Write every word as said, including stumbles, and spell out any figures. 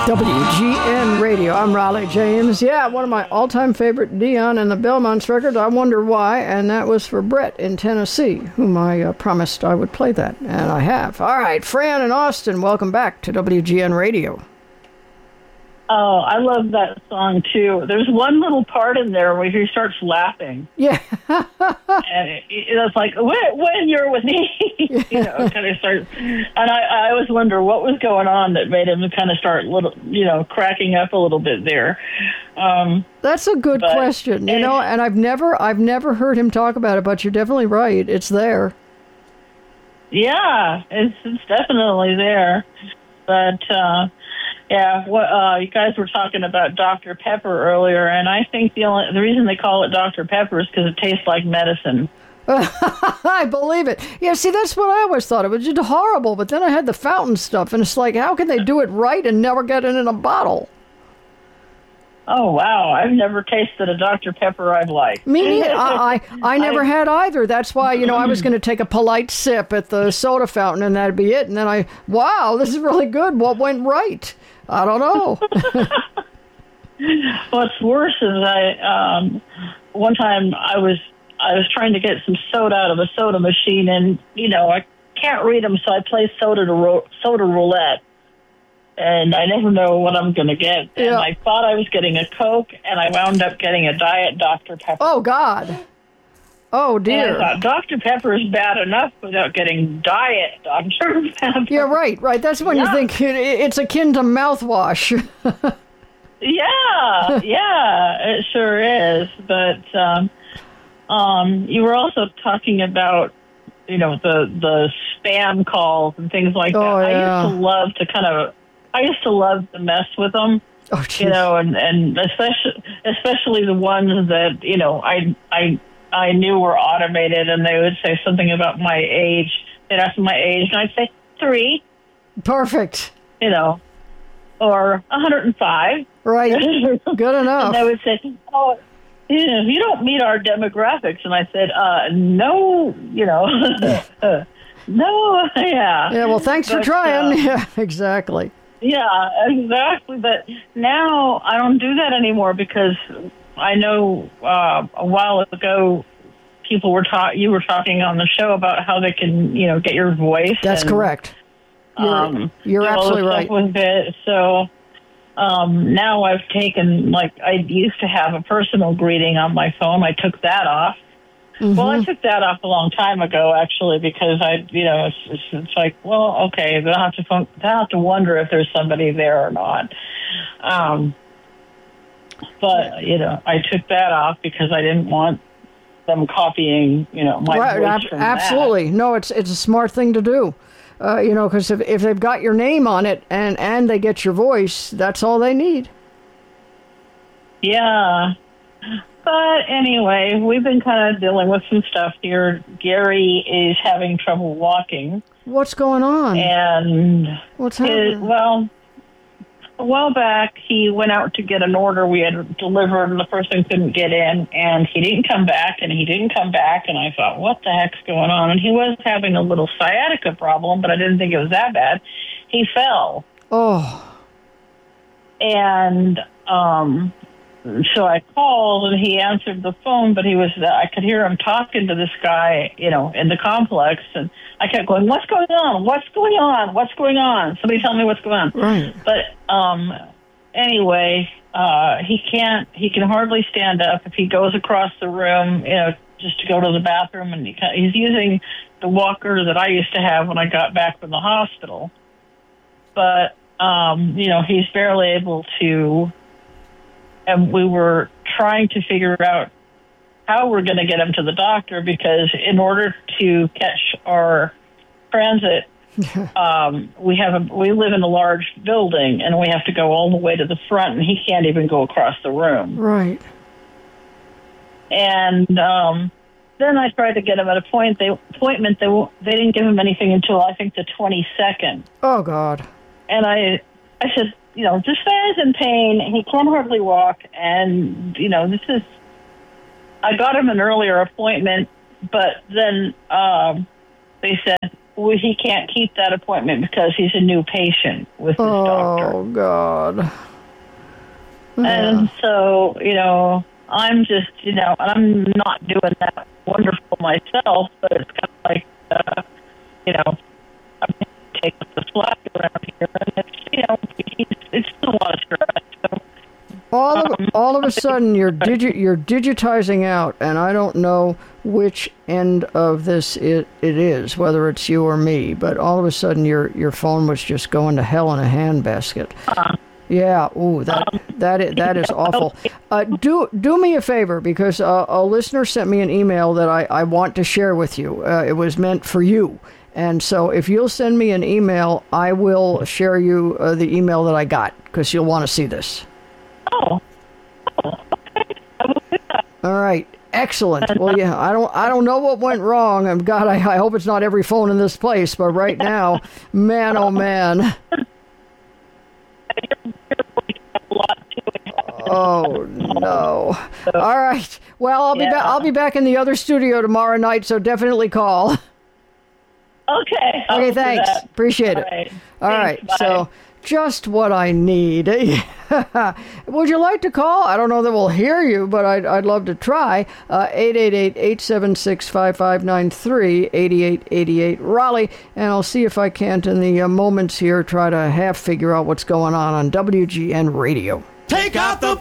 W G N Radio. I'm Raleigh James. Yeah, one of my all-time favorite Dion and the Belmonts records, I Wonder Why, and that was for Brett in Tennessee, whom I uh, promised I would play that, and I have. All right, Fran and Austin, welcome back to W G N Radio. Oh, I love that song, too. There's one little part in there where he starts laughing. Yeah. and it, it's like, when, when you're with me, you know, kind of starts. And I, I always wonder what was going on that made him kind of start, little, you know, cracking up a little bit there. Um, That's a good but, question, you and, know, and I've never, I've never heard him talk about it, but you're definitely right. It's there. Yeah, it's, it's definitely there. But, uh, yeah, what, uh, you guys were talking about Doctor Pepper earlier, and I think the only the reason they call it Doctor Pepper is because it tastes like medicine. I believe it. Yeah, see, that's what I always thought. It was just horrible, but then I had the fountain stuff, and it's like, how can they do it right and never get it in a bottle? Oh, wow. I've never tasted a Doctor Pepper I've liked. Me neither. I, I, I never I, had either. That's why, you know, I was going to take a polite sip at the soda fountain, and that'd be it. And then I, wow, this is really good. What went right? I don't know. What's worse is I, um, one time I was, I was trying to get some soda out of a soda machine, and, you know, I can't read them, so I play soda to ro- soda roulette. And I never know what I'm going to get. And yeah. I thought I was getting a Coke, and I wound up getting a Diet Doctor Pepper. Oh, God. Oh, dear. And I thought Doctor Pepper is bad enough without getting Diet Doctor Pepper. Yeah, right, right. That's when yeah. you think it, it's akin to mouthwash. yeah, yeah, it sure is. But um, um, you were also talking about, you know, the, the spam calls and things like oh, that. Yeah. I used to love to kind of... I used to love to mess with them, oh, you know, and, and especially especially the ones that, you know, I I I knew were automated, and they would say something about my age. They'd ask my age, and I'd say three. Perfect. You know, or one hundred five. Right. Good enough. And they would say, oh, you know, you don't meet our demographics. And I said, uh, no, you know, no, yeah. Yeah, well, thanks but, for trying. Uh, yeah, exactly. Yeah, exactly. But now I don't do that anymore because I know uh, a while ago people were talking. You were talking on the show about how they can, you know, get your voice. That's and, correct. You're, um, you're absolutely right. With it. So um, now I've taken, like, I used to have a personal greeting on my phone. I took that off. Mm-hmm. Well, I took that off a long time ago, actually, because I, you know, it's, it's, it's like, well, okay, they'll have to phone, they'll have to wonder if there's somebody there or not. Um, but you know, I took that off because I didn't want them copying, you know, my right, voice ab- from absolutely. that. No, it's it's a smart thing to do. Uh, you know, because if if they've got your name on it and and they get your voice, that's all they need. Yeah. But anyway, we've been kind of dealing with some stuff here. Gary is having trouble walking. What's going on? And what's happening? It, well, a while back, he went out to get an order we had delivered, and the person couldn't get in, and he didn't come back, and he didn't come back, and I thought, what the heck's going on? And he was having a little sciatica problem, but I didn't think it was that bad. He fell. Oh. And, um... so I called, and he answered the phone, but he was, uh, I could hear him talking to this guy, you know, in the complex, and I kept going, what's going on? What's going on? What's going on? Somebody tell me what's going on. Right. But um, anyway, uh, he can't, he can hardly stand up. If he goes across the room, you know, just to go to the bathroom, and he, he's using the walker that I used to have when I got back from the hospital. But, um, you know, he's barely able to... And we were trying to figure out how we're going to get him to the doctor, because in order to catch our transit, um, we have a, we live in a large building, and we have to go all the way to the front, and he can't even go across the room. Right. And um, then I tried to get him at a point. They appointment. They they didn't give him anything until I think the twenty-second. Oh God. And I I said, you know, this guy's in pain. He can hardly walk. And, you know, this is, I got him an earlier appointment, but then um, they said, well, he can't keep that appointment because he's a new patient with this oh, doctor. Oh, God. And so, you know, I'm just, you know, I'm not doing that wonderful myself, but it's kind of like, uh, you know, I'm going to take up the slack around here, and it's, you know, it's, it's a lot of stress. So, all of, um, all of a sudden, you're digi- you're digitizing out, and I don't know which end of this it, it is, whether it's you or me, but all of a sudden, your your phone was just going to hell in a handbasket. Uh, Yeah, ooh, that um, that is, that is awful. Uh, do do me a favor, because uh, a listener sent me an email that I, I want to share with you. Uh, it was meant for you. And so if you'll send me an email, I will share you uh, the email that I got, because you'll want to see this. Oh, oh, okay. I will do that. All right. Excellent. Well, yeah, I don't I don't know what went wrong. And God, I, I hope it's not every phone in this place. But right now, man, oh, man. Oh no! All right. Well, I'll be Yeah. back. I'll be back in the other studio tomorrow night. So definitely call. Okay. I'll Okay. do Thanks. that. Appreciate All it. right. All Thanks, right. bye. So just what I need. Would you like to call? I don't know that we'll hear you, but I'd I'd love to try. Uh, eight eight eight, eight seven six, five five nine three, eight eight eight eight Raleigh, and I'll see if I can't in the uh, moments here try to half figure out what's going on on W G N Radio. Take out the